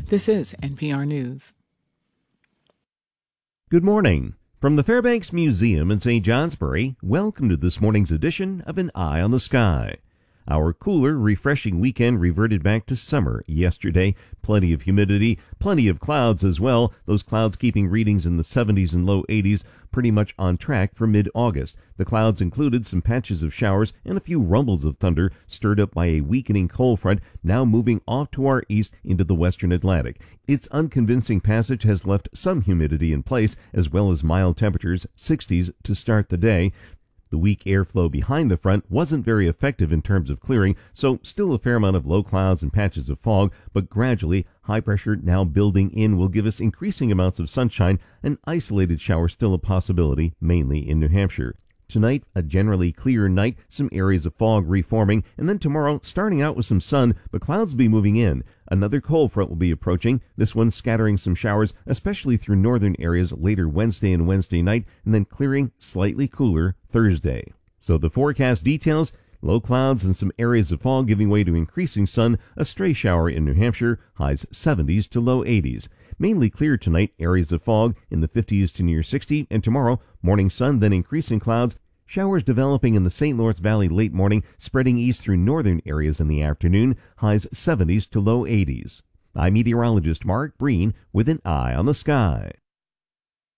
This is NPR News. Good morning. From the Fairbanks Museum in St. Johnsbury, welcome to this morning's edition of An Eye on the Sky. Our cooler, refreshing weekend reverted back to summer yesterday. Plenty of humidity, plenty of clouds as well. Those clouds keeping readings in the 70s and low 80s, pretty much on track for mid-August. The clouds included some patches of showers and a few rumbles of thunder stirred up by a weakening cold front now moving off to our east into the western Atlantic. Its unconvincing passage has left some humidity in place as well as mild temperatures, 60s to start the day. The weak airflow behind the front wasn't very effective in terms of clearing, so still a fair amount of low clouds and patches of fog, but gradually high pressure now building in will give us increasing amounts of sunshine. An isolated shower still a possibility, mainly in New Hampshire. Tonight, a generally clear night, some areas of fog reforming, and then tomorrow, starting out with some sun, but clouds will be moving in. Another cold front will be approaching, this one scattering some showers, especially through northern areas later Wednesday and Wednesday night, and then clearing slightly cooler Thursday. So the forecast details: low clouds and some areas of fog giving way to increasing sun, a stray shower in New Hampshire, highs 70s to low 80s. Mainly clear tonight, areas of fog in the 50s to near 60, and tomorrow, morning sun, then increasing clouds, showers developing in the St. Lawrence Valley late morning, spreading east through northern areas in the afternoon, highs 70s to low 80s. I'm meteorologist Mark Breen with An Eye on the Sky.